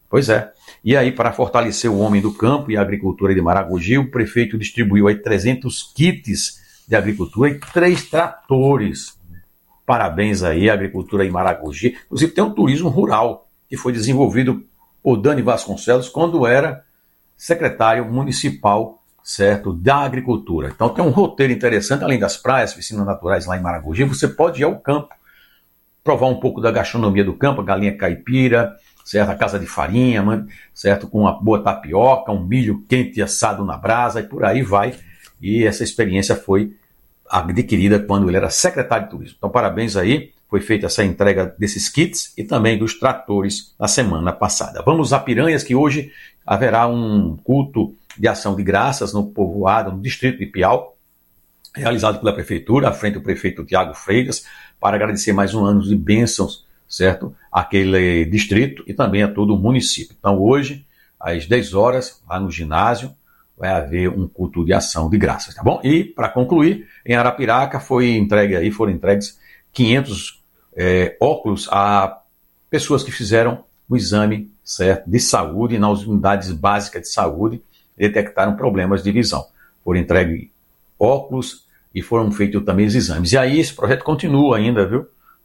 Pois é. E aí, para fortalecer o homem do campo e a agricultura de Maragogi, o prefeito distribuiu aí 300 kits de agricultura e 3 tratores. Parabéns aí à agricultura em Maragogi. Inclusive tem um turismo rural que foi desenvolvido por Dani Vasconcelos quando era secretário municipal, certo, da agricultura. Então tem um roteiro interessante, além das praias, piscinas naturais lá em Maragogi, você pode ir ao campo, provar um pouco da gastronomia do campo, a galinha caipira, certo, a casa de farinha, certo, com uma boa tapioca, um milho quente assado na brasa e por aí vai. E essa experiência foi adquirida quando ele era secretário de turismo. Então parabéns aí, foi feita essa entrega desses kits e também dos tratores na semana passada. Vamos a Piranhas, que hoje haverá um culto de ação de graças no povoado, no distrito de Piau, realizado pela prefeitura, à frente do prefeito Tiago Freitas, para agradecer mais um ano de bênçãos, certo, àquele distrito e também a todo o município. Então hoje, às 10 horas, lá no ginásio, vai haver um culto de ação de graças, tá bom? E, para concluir, em Arapiraca foram entregues 500 óculos a pessoas que fizeram o exame, certo, de saúde nas unidades básicas de saúde e detectaram problemas de visão. Foram entregues óculos e foram feitos também os exames. E aí esse projeto continua ainda, viu?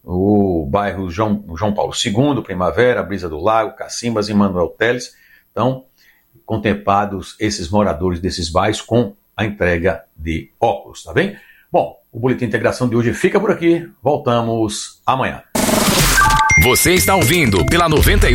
O bairro João Paulo II, Primavera, Brisa do Lago, Cacimbas e Manuel Teles. Então, contemplados esses moradores desses bairros com a entrega de óculos, tá bem? Bom, o Boletim de Integração de hoje fica por aqui. Voltamos amanhã. Você está ouvindo pela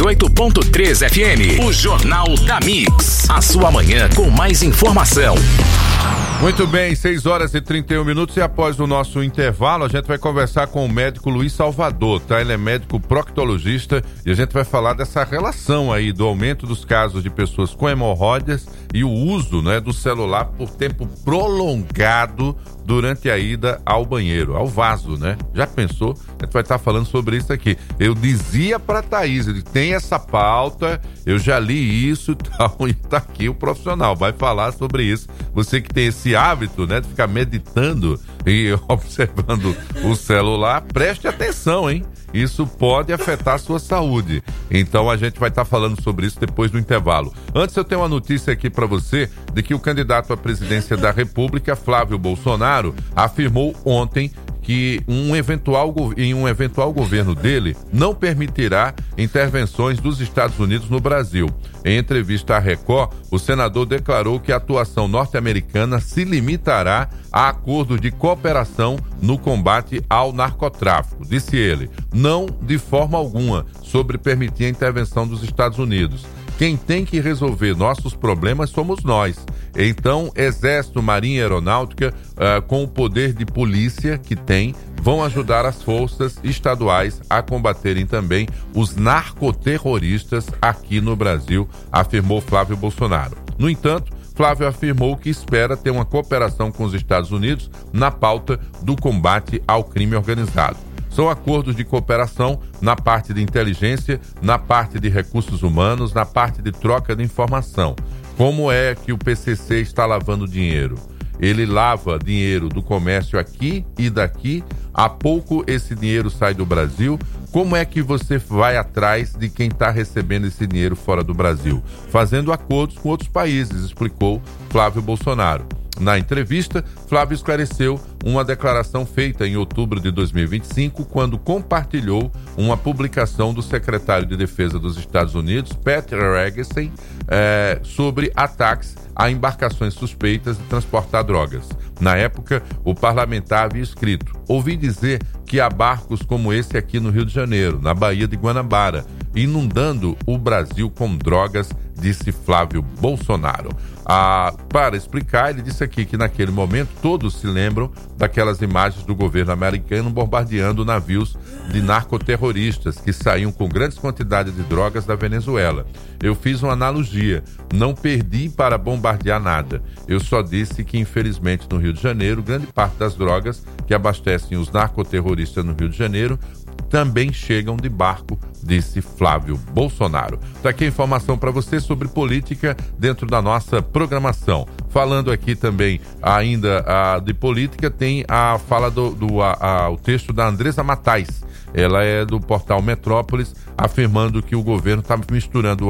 98.3 FM, o Jornal da Mix. A sua manhã com mais informação. Muito bem, 6 horas e 31 minutos e após o nosso intervalo a gente vai conversar com o médico Luiz Salvador, tá? Ele é médico proctologista e a gente vai falar dessa relação aí do aumento dos casos de pessoas com hemorroidas e o uso, né, do celular por tempo prolongado durante a ida ao banheiro, ao vaso, né? Já pensou? A gente vai estar falando sobre isso aqui. Eu dizia pra Thaís, ele tem essa pauta, eu já li isso e tal, e tá aqui o profissional, vai falar sobre isso. Você que tem esse hábito, né, de ficar meditando e observando o celular, preste atenção, hein? Isso pode afetar a sua saúde. Então a gente vai estar falando sobre isso depois do intervalo. Antes eu tenho uma notícia aqui para você de que o candidato à presidência da República, Flávio Bolsonaro, afirmou ontem que em um eventual governo dele não permitirá intervenções dos Estados Unidos no Brasil. Em entrevista à Record, o senador declarou que a atuação norte-americana se limitará a acordos de cooperação no combate ao narcotráfico. Disse ele, não de forma alguma sobre permitir a intervenção dos Estados Unidos. Quem tem que resolver nossos problemas somos nós. Então, Exército, Marinha e Aeronáutica, com o poder de polícia que tem, vão ajudar as forças estaduais a combaterem também os narcoterroristas aqui no Brasil, afirmou Flávio Bolsonaro. No entanto, Flávio afirmou que espera ter uma cooperação com os Estados Unidos na pauta do combate ao crime organizado. São acordos de cooperação na parte de inteligência, na parte de recursos humanos, na parte de troca de informação. Como é que o PCC está lavando dinheiro? Ele lava dinheiro do comércio aqui e daqui. Há pouco esse dinheiro sai do Brasil. Como é que você vai atrás de quem está recebendo esse dinheiro fora do Brasil? Fazendo acordos com outros países, explicou Flávio Bolsonaro. Na entrevista, Flávio esclareceu uma declaração feita em outubro de 2025, quando compartilhou uma publicação do secretário de Defesa dos Estados Unidos, Pat Rogerson, sobre ataques a embarcações suspeitas de transportar drogas. Na época, o parlamentar havia escrito: ouvi dizer que há barcos como esse aqui no Rio de Janeiro, na Baía de Guanabara, inundando o Brasil com drogas, disse Flávio Bolsonaro. Para explicar, ele disse aqui que naquele momento todos se lembram daquelas imagens do governo americano bombardeando navios de narcoterroristas que saíam com grandes quantidades de drogas da Venezuela. Eu fiz uma analogia, não perdi para bombardear nada. Eu só disse que, infelizmente, no Rio de Janeiro, grande parte das drogas que abastecem os narcoterroristas no Rio de Janeiro também chegam de barco, disse Flávio Bolsonaro. Tá aqui a informação para você sobre política dentro da nossa programação. Falando aqui também ainda de política, tem a fala o texto da Andressa Matais. Ela é do portal Metrópolis, afirmando que o governo está misturando